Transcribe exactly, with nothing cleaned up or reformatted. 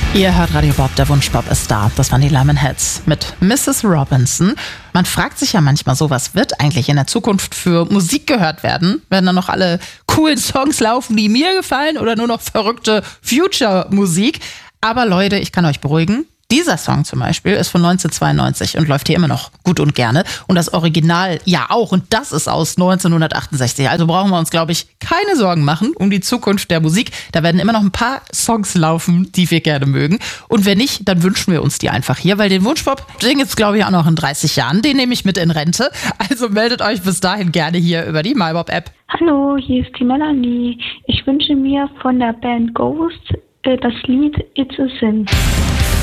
Ihr hört Radio Bob, der Wunschbob ist da. Das waren die Lemonheads mit Missus Robinson. Man fragt sich ja manchmal so, was wird eigentlich in der Zukunft für Musik gehört werden? Werden dann noch alle coolen Songs laufen, die mir gefallen, oder nur noch verrückte Future-Musik? Aber Leute, ich kann euch beruhigen. Dieser Song zum Beispiel ist von neunzehnhundertzweiundneunzig und läuft hier immer noch gut und gerne. Und das Original ja auch. Und das ist aus neunzehnhundertachtundsechzig. Also brauchen wir uns, glaube ich, keine Sorgen machen um die Zukunft der Musik. Da werden immer noch ein paar Songs laufen, die wir gerne mögen. Und wenn nicht, dann wünschen wir uns die einfach hier. Weil den Wunschbob, den gibt's, glaube ich, auch noch in dreißig Jahren. Den nehme ich mit in Rente. Also meldet euch bis dahin gerne hier über die MyBob-App. Hallo, hier ist die Melanie. Ich wünsche mir von der Band Ghost äh, das Lied It's a Sin.